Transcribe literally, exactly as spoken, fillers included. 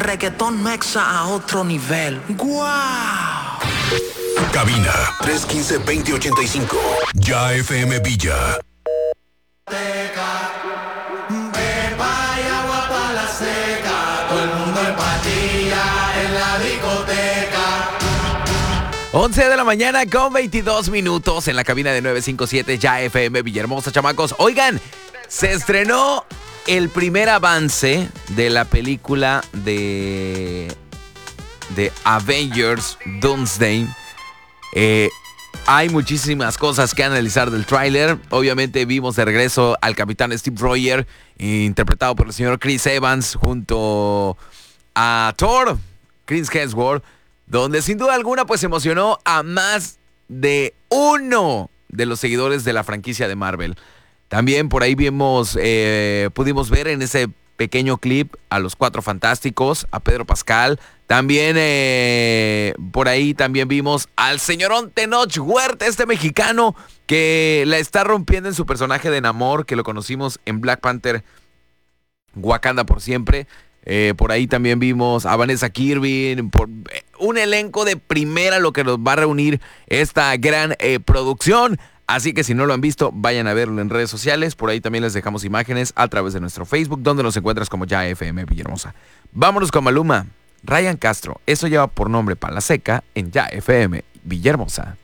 Reggaetón mexa a otro nivel. ¡Guau! Cabina tres uno cinco, dos cero ocho cinco. Ya F M Villa. once de la mañana con veintidós minutos en la cabina de nueve cinco siete Ya F M Villahermosa, chamacos. Oigan, se estrenó el primer avance de la película de, de Avengers Doomsday. Eh, hay muchísimas cosas que analizar del tráiler. Obviamente vimos de regreso al capitán Steve Rogers, interpretado por el señor Chris Evans, junto a Thor, Chris Hemsworth, donde sin duda alguna pues emocionó a más de uno de los seguidores de la franquicia de Marvel. También por ahí vimos, eh, pudimos ver en ese pequeño clip a los Cuatro Fantásticos, a Pedro Pascal. También eh, por ahí también vimos al señorón Tenoch Huerta, este mexicano que la está rompiendo en su personaje de Namor, que lo conocimos en Black Panther, Wakanda por siempre. Eh, por ahí también vimos a Vanessa Kirby, por, eh, un elenco de primera, lo que nos va a reunir esta gran eh, producción. Así que si no lo han visto, vayan a verlo en redes sociales. Por ahí también les dejamos imágenes a través de nuestro Facebook, donde nos encuentras como Ya F M Villahermosa. Vámonos con Maluma, Ryan Castro. Eso lleva por nombre Pala Seca en Ya F M Villahermosa.